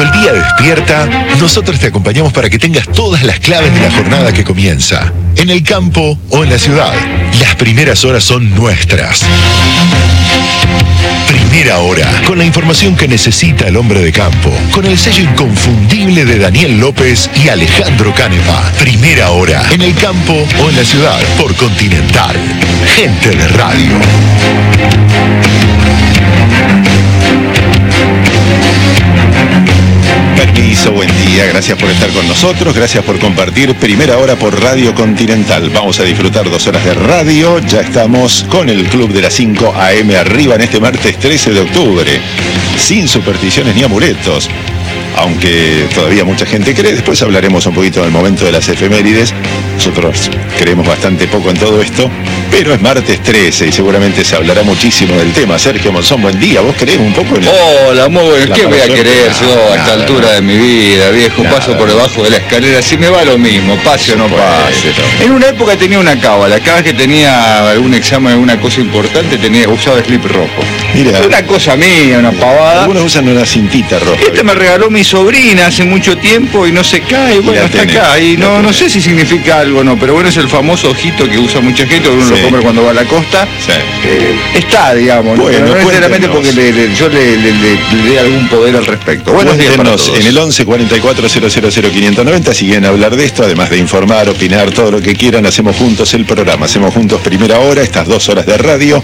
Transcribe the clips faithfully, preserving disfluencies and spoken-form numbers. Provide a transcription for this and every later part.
Cuando el día despierta, nosotros te acompañamos para que tengas todas las claves de la jornada que comienza. En el campo o en la ciudad, las primeras horas son nuestras. Primera Hora, con la información que necesita el hombre de campo, con el sello inconfundible de Daniel López y Alejandro Canepa. Primera Hora, en el campo o en la ciudad, por Continental. Gente de radio. Permiso, buen día, gracias por estar con nosotros, gracias por compartir Primera Hora por Radio Continental. Vamos a disfrutar dos horas de radio, ya estamos con el Club de las cinco a eme arriba en este martes trece de octubre, sin supersticiones ni amuletos, aunque todavía mucha gente cree. Después hablaremos un poquito del momento de las efemérides. Nosotros creemos bastante poco en todo esto, pero es martes trece y seguramente se hablará muchísimo del tema. Sergio Monzón, buen día. ¿Vos creés un poco en la... Hola, muy bueno. ¿Qué voy a querer yo a esta nada, altura de mi vida, viejo? Nada. Paso por debajo de la escalera, si me va lo mismo, pase o no pase. En una época tenía una cábala, cada vez que tenía algún examen, alguna cosa importante, tenía usaba slip rojo. Mira, Una cosa mía, una pavada. algunos usan una cintita roja. Este me regaló mi sobrina hace mucho tiempo y no se cae, bueno, la está tenés, acá. Y la no, no tenés. sé si significa algo o no, pero bueno, es el famoso ojito que usa mucha gente, uno Sí. lo compra cuando va a la costa. Sí. Eh, está, digamos, ¿no? Bueno, Pero no necesariamente cuéntenos. porque le- le- yo le, le, le- le dé algún poder al respecto. Buenos días para Cuéntenos todos. en el once cuarenta y cuatro cero cero cero quinientos noventa si quieren hablar de esto, además de informar, opinar, todo lo que quieran. Hacemos juntos el programa, hacemos juntos Primera Hora, estas dos horas de radio.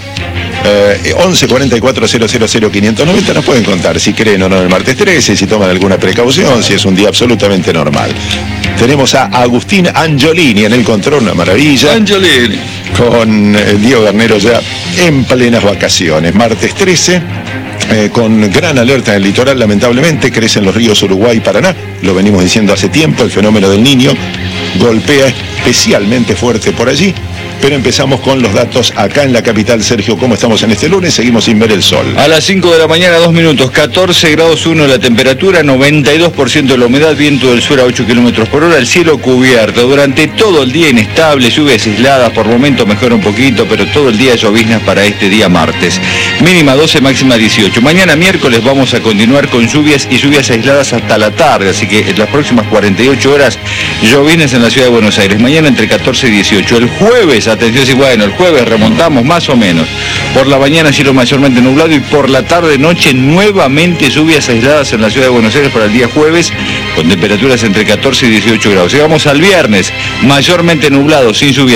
Eh, once cuarenta y cuatro cero cero cero quinientos noventa nos pueden contar si creen o no el martes trece, si toman alguna precaución, si es un día absolutamente normal. Tenemos a Agustín Angiolini en el control, una maravilla, Angiolini. con el Diego Garnero ya en plenas vacaciones. Martes trece, eh, con gran alerta en el litoral, lamentablemente, crecen los ríos Uruguay y Paraná, lo venimos diciendo hace tiempo, el fenómeno del Niño golpea especialmente fuerte por allí. Pero empezamos con los datos acá en la capital. Sergio, ¿cómo estamos en este lunes? Seguimos sin ver el sol. A las cinco de la mañana, dos minutos, catorce grados uno la temperatura, noventa y dos por ciento de la humedad, viento del sur a ocho kilómetros por hora, el cielo cubierto. Durante todo el día inestable, lluvias aisladas, por momentos mejora un poquito, pero todo el día lloviznas para este día martes. Mínima doce, máxima dieciocho. Mañana miércoles vamos a continuar con lluvias y lluvias aisladas hasta la tarde, así que en las próximas cuarenta y ocho horas, lloviznas en la ciudad de Buenos Aires. Mañana entre catorce y dieciocho. El jueves, atención, sí, bueno, el jueves remontamos más o menos. Por la mañana cielo mayormente nublado y por la tarde noche nuevamente lluvias aisladas en la ciudad de Buenos Aires para el día jueves, con temperaturas entre catorce y dieciocho grados. Llegamos al viernes, mayormente nublado, sin lluvia.